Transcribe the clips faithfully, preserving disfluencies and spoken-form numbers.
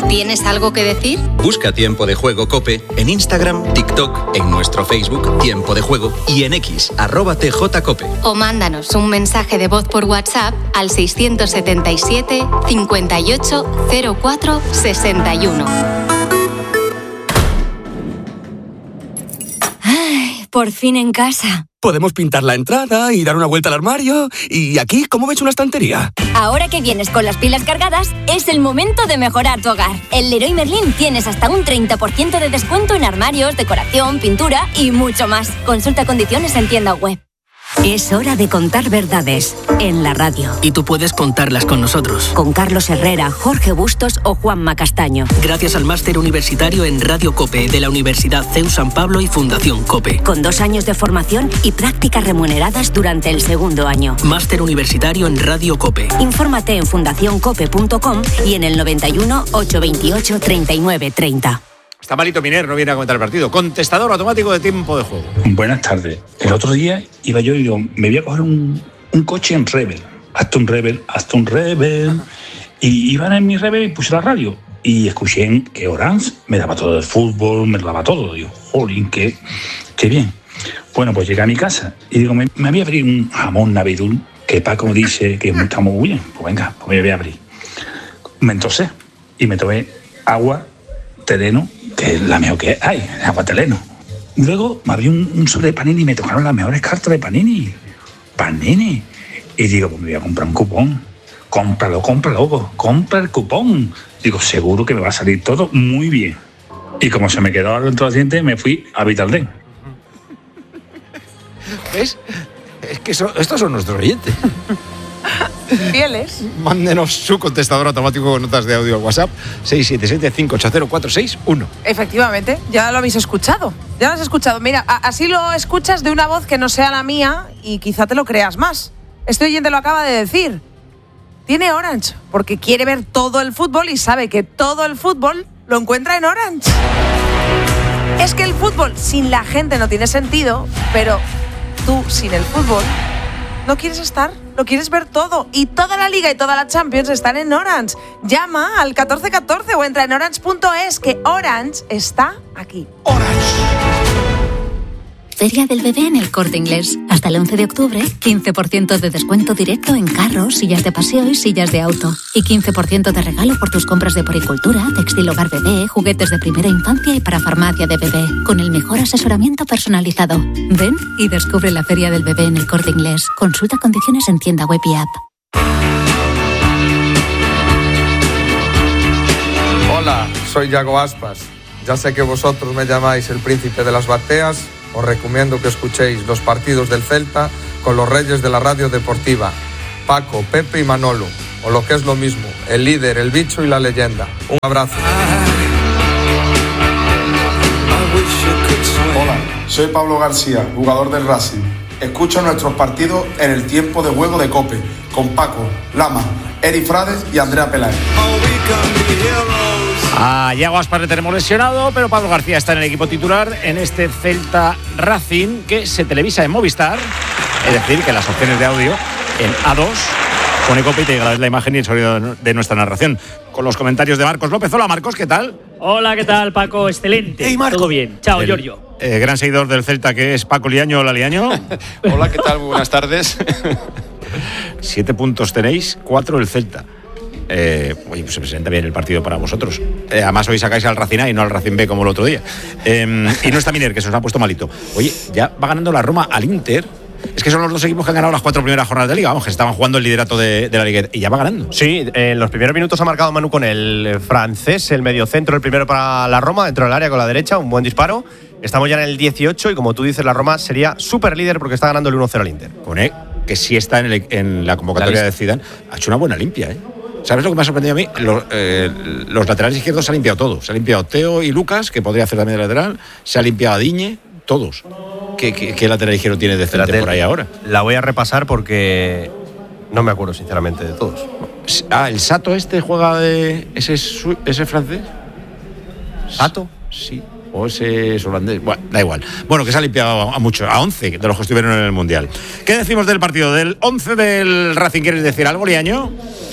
tienes algo que decir? Busca Tiempo de Juego COPE en Instagram, TikTok, en nuestro Facebook Tiempo de Juego y en X, arroba tjcope. O mándanos un mensaje de voz por WhatsApp al seiscientos setenta y siete, cincuenta y ocho, cero cuatro, sesenta y uno. Ay, por fin en casa. Podemos pintar la entrada y dar una vuelta al armario. Y aquí, ¿cómo ves una estantería? Ahora que vienes con las pilas cargadas, es el momento de mejorar tu hogar. En Leroy Merlin tienes hasta un treinta por ciento de descuento en armarios, decoración, pintura y mucho más. Consulta condiciones en tienda web. Es hora de contar verdades en la radio. Y tú puedes contarlas con nosotros. Con Carlos Herrera, Jorge Bustos o Juanma Castaño. Gracias al máster universitario en Radio COPE de la Universidad C E U San Pablo y Fundación COPE. Con dos años de formación y prácticas remuneradas durante el segundo año. Máster universitario en Radio COPE. Infórmate en fundación cope punto com y en el noventa y uno, ochocientos veintiocho, treinta y nueve, treinta. Está malito Miner, no viene a comentar el partido. Contestador automático de Tiempo de Juego. Buenas tardes. El otro día iba yo y digo, me voy a coger un, un coche en Rebel. Aston Rebel, Aston Rebel. Y iban en mi Rebel y puse la radio. Y escuché que Orange me daba todo el fútbol, me lo daba todo. Digo, jolín, qué, qué bien. Bueno, pues llegué a mi casa y digo, me, me voy a abrir un jamón navidul, que Paco dice que está muy bien. Pues venga, pues me voy a abrir. Me entosé y me tomé agua Teleno, que es la mejor que hay, agua Teleno. Luego me abrí un, un sobre de Panini y me tocaron las mejores cartas de Panini. Panini. Y digo, pues me voy a comprar un cupón. Cómpralo, cómpralo, compra el cupón. Digo, seguro que me va a salir todo muy bien. Y como se me quedó dentro del diente, me fui a Vitaldent. ¿Ves? Es que so, estos son nuestros oyentes. Fieles. Mándenos su contestador automático con notas de audio al WhatsApp seis siete siete, cinco ocho cero, cuatro seis uno. Efectivamente, ya lo habéis escuchado. Ya lo has escuchado. Mira, a- así lo escuchas de una voz que no sea la mía y quizá te lo creas más. Este oyente lo acaba de decir. Tiene Orange porque quiere ver todo el fútbol y sabe que todo el fútbol lo encuentra en Orange. Es que el fútbol sin la gente no tiene sentido, pero tú sin el fútbol no quieres estar, lo quieres ver todo. Y toda la Liga y toda la Champions están en Orange. Llama al catorce catorce o entra en orange punto es, que Orange está aquí. Feria del Bebé en El Corte Inglés. Hasta el once de octubre, quince por ciento de descuento directo en carros, sillas de paseo y sillas de auto. Y quince por ciento de regalo por tus compras de poricultura, textil hogar bebé, juguetes de primera infancia y para farmacia de bebé. Con el mejor asesoramiento personalizado. Ven y descubre la Feria del Bebé en El Corte Inglés. Consulta condiciones en tienda web y app. Hola, soy Yago Aspas. Ya sé que vosotros me llamáis el príncipe de las bateas. Os recomiendo que escuchéis los partidos del Celta con los reyes de la radio deportiva, Paco, Pepe y Manolo, o lo que es lo mismo, el líder, el bicho y la leyenda. Un abrazo. Hola, soy Pablo García, jugador del Racing. Escucho nuestros partidos en el Tiempo de Juego de COPE, con Paco, Lama, Eri Frades y Andrea Peláez. A Yago Aspas le tenemos lesionado, pero Pablo García está en el equipo titular en este Celta Racing que se televisa en Movistar. Es decir, que las opciones de audio en A dos pone COPE y te llega la imagen y el sonido de nuestra narración. Con los comentarios de Marcos López. Hola Marcos, ¿qué tal? Hola, ¿qué tal, Paco? Excelente. Hey, Marco. Todo bien. Chao, El, Giorgio. Eh, gran seguidor del Celta que es Paco Liaño. Hola Liaño. Hola, ¿qué tal? Muy buenas tardes. Siete puntos tenéis, cuatro el Celta. Eh, oye, pues se presenta bien el partido para vosotros. Eh, además hoy sacáis al Racing A y no al Racing B como el otro día. Eh, y no está Miner, que se nos ha puesto malito. Oye, ya va ganando la Roma al Inter. Es que son los dos equipos que han ganado las cuatro primeras jornadas de Liga. Vamos, que estaban jugando el liderato de, de la Liga. Y ya va ganando. Sí, en los primeros minutos ha marcado Manu con el francés, el mediocentro, el primero para la Roma, dentro del área con la derecha, un buen disparo. Estamos ya en el dieciocho y como tú dices, la Roma sería súper líder porque está ganando el uno cero al Inter. Pone que sí está en, el, en la convocatoria la de Zidane. Ha hecho una buena limpia, ¿eh? ¿Sabes lo que me ha sorprendido a mí? Los, eh, los laterales izquierdos se ha limpiado todo. Se ha limpiado Teo y Lucas, que podría hacer también de lateral. Se ha limpiado a Diñe, todos. ¿Qué, qué, qué lateral izquierdo tiene de frente por ahí ahora? La voy a repasar porque no me acuerdo sinceramente de todos. Ah, ¿el Sato este juega de... ¿Ese, su, ese francés? ¿Sato? Sí. O ese es holandés. Bueno, da igual. Bueno, que se ha limpiado a muchos, a once de los que estuvieron en el Mundial. ¿Qué decimos del partido? Del once del Racing, ¿quieres decir algo, Liaño?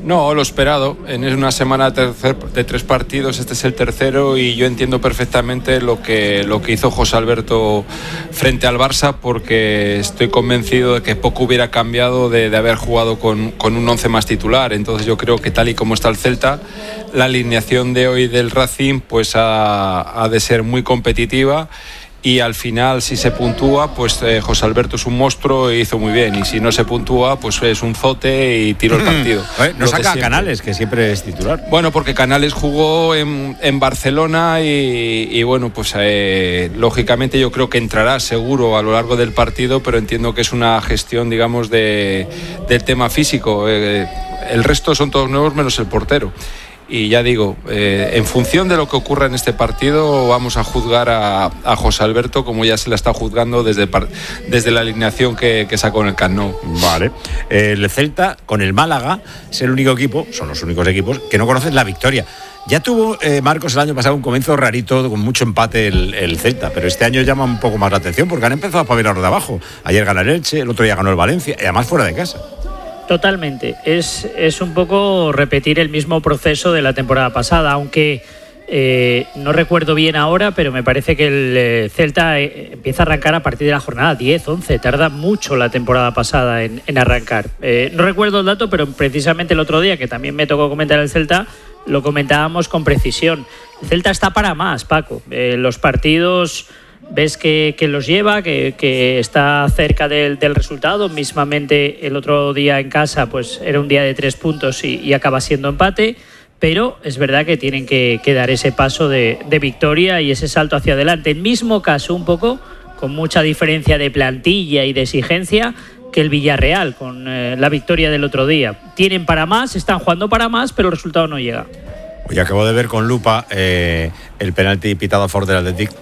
No, lo esperado. En una semana tercer, de tres partidos, este es el tercero y yo entiendo perfectamente lo que, lo que hizo José Alberto frente al Barça, porque estoy convencido de que poco hubiera cambiado de, de haber jugado con, con un once más titular. Entonces yo creo que tal y como está el Celta, la alineación de hoy del Racing pues ha, ha de ser muy competitiva. Y al final, si se puntúa, pues eh, José Alberto es un monstruo e hizo muy bien. Y si no se puntúa, pues es un zote y tiró el partido. Oye, no saca a Canales, que siempre es titular. Bueno, porque Canales jugó en, en Barcelona y, y bueno, pues eh, lógicamente yo creo que entrará seguro a lo largo del partido, pero entiendo que es una gestión, digamos, de, del tema físico. Eh, el resto son todos nuevos menos el portero. Y ya digo, eh, en función de lo que ocurra en este partido, vamos a juzgar a, a José Alberto como ya se la está juzgando desde, desde la alineación que, que sacó en el Camp Nou. Vale. El Celta, con el Málaga, es el único equipo, son los únicos equipos, que no conocen la victoria. Ya tuvo eh, Marcos el año pasado un comienzo rarito, con mucho empate el, el Celta, pero este año llama un poco más la atención porque han empezado a pavilar de abajo. Ayer ganó el Elche, el otro día ganó el Valencia, y además fuera de casa. Totalmente, es, es un poco repetir el mismo proceso de la temporada pasada, aunque eh, no recuerdo bien ahora, pero me parece que el eh, Celta eh, empieza a arrancar a partir de la jornada diez, once, tarda mucho la temporada pasada en, en arrancar. Eh, no recuerdo el dato, pero precisamente el otro día, que también me tocó comentar el Celta, lo comentábamos con precisión. El Celta está para más, Paco. Eh, los partidos... ves que, que los lleva, que, que está cerca del, del resultado. Mismamente el otro día en casa pues era un día de tres puntos y, y acaba siendo empate, pero es verdad que tienen que, que dar ese paso de, de victoria y ese salto hacia adelante. En mismo caso, un poco con mucha diferencia de plantilla y de exigencia que el Villarreal con eh, la victoria del otro día. Tienen para más, están jugando para más, pero el resultado no llega. Oye, acabo de ver con lupa eh, el penalti pitado a favor del Athletic.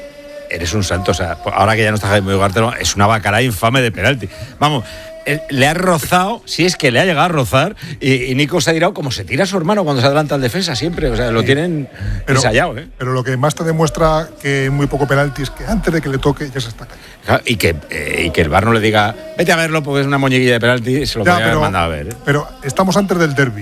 Eres un santo, o sea, ahora que ya no está Jaime Ugarte, es una bacala infame de penalti. Vamos, le ha rozado, si es que le ha llegado a rozar, y, y Nico se ha tirado como se tira a su hermano cuando se adelanta al defensa siempre, o sea, lo tienen pero, ensayado, ¿eh? Pero lo que más te demuestra que es muy poco penalti es que antes de que le toque ya se está cayendo. Claro, y, que, eh, y que el V A R no le diga, vete a verlo porque es una muñequilla de penalti, se lo podría haber mandado a ver, ¿eh? Pero estamos antes del derbi.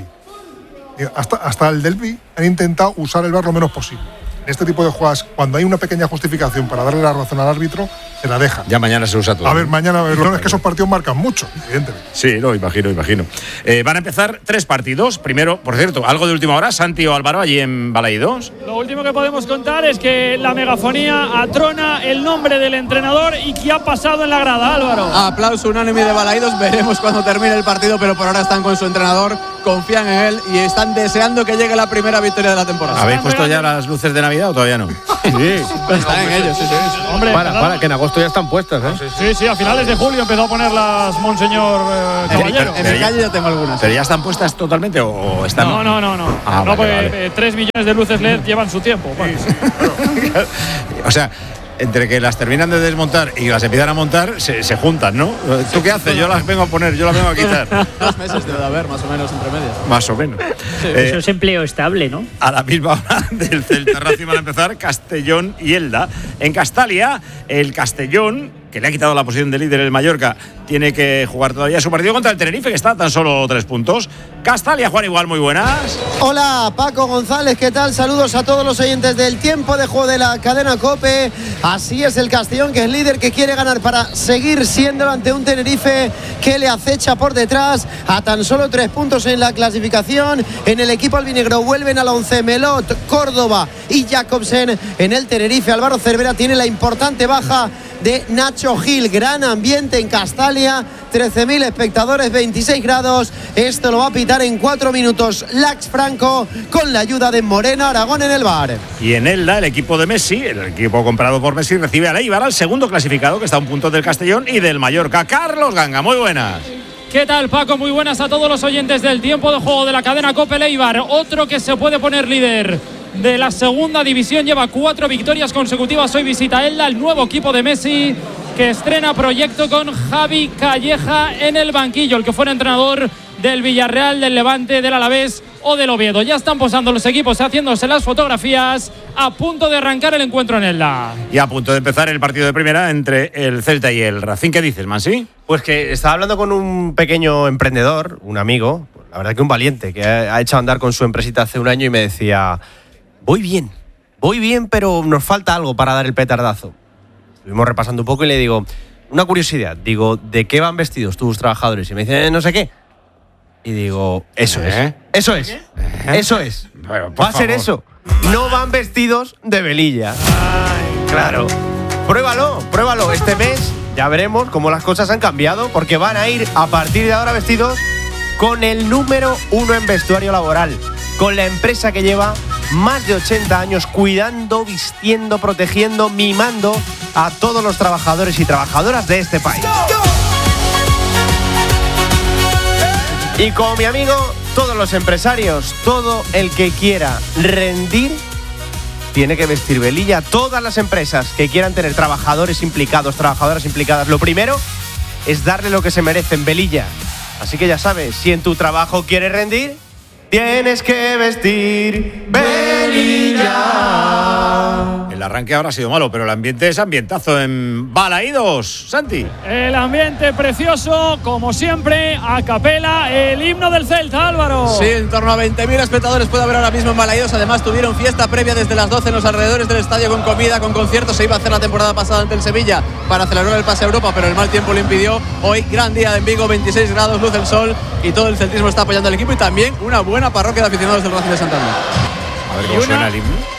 Hasta, hasta el derbi han intentado usar el V A R lo menos posible. En este tipo de jugadas, cuando hay una pequeña justificación para darle la razón al árbitro, se la deja. Ya mañana se usa todo. A ver, mañana, no, es que esos partidos marcan mucho, evidentemente. Sí, no, imagino, imagino. Eh, van a empezar tres partidos. Primero, por cierto, algo de última hora, Santi o Álvaro, allí en Balaídos. Lo último que podemos contar es que la megafonía atrona el nombre del entrenador y qué ha pasado en la grada, Álvaro. Aplauso unánime de Balaídos, veremos cuando termine el partido, pero por ahora están con su entrenador, confían en él y están deseando que llegue la primera victoria de la temporada. ¿Habéis puesto ya las luces de Navidad o todavía no? Sí, están en ellos, sí, sí. Hombre, para, para, que en agosto ya están puestas, ¿eh? Sí, sí, a finales de julio empezó a ponerlas Monseñor eh, Caballero. En, en mi calle ya tengo algunas. ¿Pero ya están puestas totalmente o están...? No, no, no, no. Ah, no, vale, porque vale. Eh, tres millones de luces L E D llevan su tiempo. Vale. Sí, sí, claro. O sea, entre que las terminan de desmontar y las empiezan a montar, se, se juntan, ¿no? ¿Tú qué haces? Yo las vengo a poner, yo las vengo a quitar. Dos meses debe de haber, más o menos, entre medias. Más o menos. Sí, eh, eso es empleo estable, ¿no? A la misma hora del Celta Racing van a empezar Castellón y Elda. En Castalia, el Castellón, que le ha quitado la posición de líder el Mallorca, tiene que jugar todavía su partido contra el Tenerife, que está a tan solo tres puntos. Castalia, Juan Igual, muy buenas. Hola, Paco González, ¿qué tal? Saludos a todos los oyentes del tiempo de juego de la cadena COPE. Así es el Castellón, que es líder, que quiere ganar para seguir siéndolo ante un Tenerife que le acecha por detrás a tan solo tres puntos en la clasificación. En el equipo albinegro vuelven al once Melot, Córdoba y Jacobsen. En el Tenerife, Álvaro Cervera tiene la importante baja de Nacho Gil. Gran ambiente en Castalia, trece mil espectadores, veintiséis grados. Esto lo va a pitar en cuatro minutos Lax Franco con la ayuda de Moreno Aragón en el V A R. Y en Elda, el equipo de Messi, el equipo comprado por Messi, recibe al Eibar, al segundo clasificado, que está a un punto del Castellón y del Mallorca. Carlos Ganga, muy buenas. ¿Qué tal, Paco? Muy buenas a todos los oyentes del tiempo de juego de la cadena COPE. Eibar, otro que se puede poner líder de la segunda división, lleva cuatro victorias consecutivas. Hoy visita Elda, el nuevo equipo de Messi, que estrena proyecto con Javi Calleja en el banquillo. El que fuera entrenador del Villarreal, del Levante, del Alavés o del Oviedo. Ya están posando los equipos, haciéndose las fotografías, a punto de arrancar el encuentro en Elda. Y a punto de empezar el partido de primera entre el Celta y el Racing. ¿Qué dices, Mansi? Pues que estaba hablando con un pequeño emprendedor, un amigo, la verdad que un valiente, que ha hecho a andar con su empresita hace un año y me decía, voy bien, voy bien, pero nos falta algo para dar el petardazo. Estuvimos repasando un poco y le digo, una curiosidad, digo, ¿de qué van vestidos tus trabajadores? Y me dice, no sé qué. Y digo, eso ¿Eh? es, eso es, ¿Eh? eso es. Bueno, Va a ser favor. eso. No van vestidos de velilla. Ay, claro. Pruébalo, pruébalo. Este mes ya veremos cómo las cosas han cambiado, porque van a ir a partir de ahora vestidos con el número uno en vestuario laboral, con la empresa que lleva más de ochenta años cuidando, vistiendo, protegiendo, mimando a todos los trabajadores y trabajadoras de este país. Y como mi amigo, todos los empresarios, todo el que quiera rendir, tiene que vestir velilla. Todas las empresas que quieran tener trabajadores implicados, trabajadoras implicadas, lo primero es darle lo que se merecen, velilla. Así que ya sabes, si en tu trabajo quieres rendir, tienes que vestir velilla. El arranque habrá sido malo, pero el ambiente es ambientazo en Balaídos. Santi. El ambiente precioso, como siempre, a capela, el himno del Celta, Álvaro. Sí, en torno a veinte mil espectadores puede haber ahora mismo en Balaídos. Además tuvieron fiesta previa desde las doce en los alrededores del estadio, con comida, con conciertos. Se iba a hacer la temporada pasada ante el Sevilla para celebrar el pase a Europa, pero el mal tiempo lo impidió. Hoy gran día en Vigo, veintiséis grados, luce el sol y todo el celtismo está apoyando al equipo, y también una buena parroquia de aficionados del Racing de Santander. A ver cómo una... suena el himno.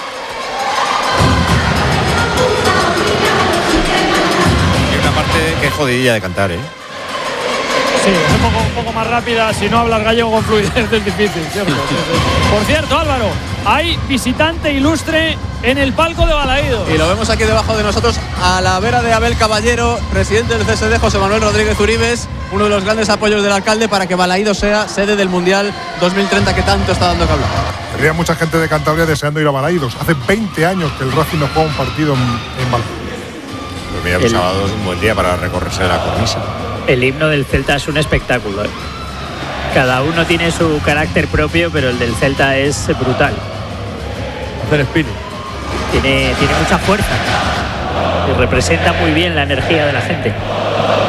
Qué jodidilla de cantar, ¿eh? Sí, es un poco, un poco más rápida. Si no hablas gallego con fluidez es difícil, ¿cierto? Por cierto, Álvaro, hay visitante ilustre en el palco de Balaídos. Y lo vemos aquí debajo de nosotros, a la vera de Abel Caballero, presidente del C S D, José Manuel Rodríguez Uribes, uno de los grandes apoyos del alcalde para que Balaídos sea sede del Mundial dos mil treinta que tanto está dando que hablar. Habría mucha gente de Cantabria deseando ir a Balaídos. Hace veinte años que el Racing no juega un partido en, en Balaídos. Pues mira, el sábado es un buen día para recorrerse la cornisa. El himno del Celta es un espectáculo, ¿eh? Cada uno tiene su carácter propio, pero el del Celta es brutal. Hacer espino. Tiene, tiene mucha fuerza y representa muy bien la energía de la gente.